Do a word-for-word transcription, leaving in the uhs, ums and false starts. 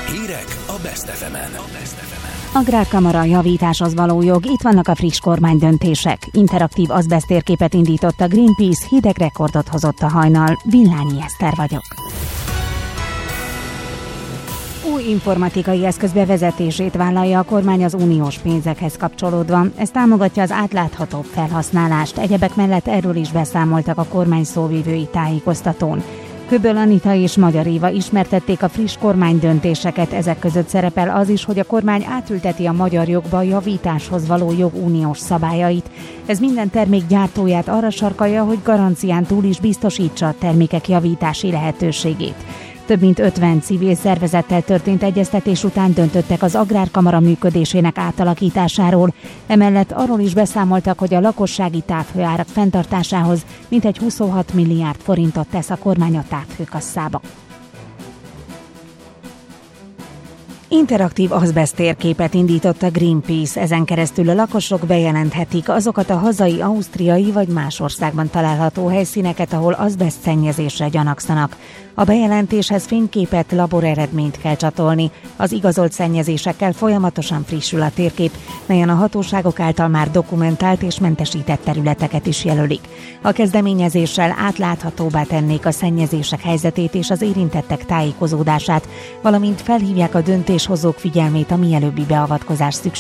Hírek a Best ef emen. Agrárkamara, javításhoz való jog, itt vannak a friss kormánydöntések. Interaktív azbeszt térképet indított a Greenpeace, hideg rekordot hozott a hajnal. Villányi Eszter vagyok. Új informatikai eszköz bevezetését vállalja a kormány az uniós pénzekhez kapcsolódva. Ez támogatja az átláthatóbb felhasználást. Egyebek mellett erről is beszámoltak a kormány szóvivői tájékoztatón. Köböl Anita és Magyar Éva ismertették a friss kormánydöntéseket, ezek között szerepel az is, hogy a kormány átülteti a magyar jogba a javításhoz való jog uniós szabályait. Ez minden termék gyártóját arra sarkalja, hogy garancián túl is biztosítsa a termékek javítási lehetőségét. Több mint ötven civil szervezettel történt egyeztetés után döntöttek az Agrárkamara működésének átalakításáról. Emellett arról is beszámoltak, hogy a lakossági távhőárak fenntartásához mintegy huszonhat milliárd forintot tesz a kormány a távhőkasszába. Interaktív azbeszt térképet indított a Greenpeace, ezen keresztül a lakosok bejelenthetik azokat a hazai, ausztriai vagy más országban található helyszíneket, ahol azbeszt szennyezésre gyanakszanak. A bejelentéshez fényképet, laboreredményt kell csatolni. Az igazolt szennyezésekkel folyamatosan frissül a térkép, melyen a hatóságok által már dokumentált és mentesített területeket is jelölik. A kezdeményezéssel átláthatóbbá tennék a szennyezések helyzetét és az érintettek tájékozódását, valamint felhívják a döntéshozók figyelmét a mielőbbi beavatkozás szükségességére.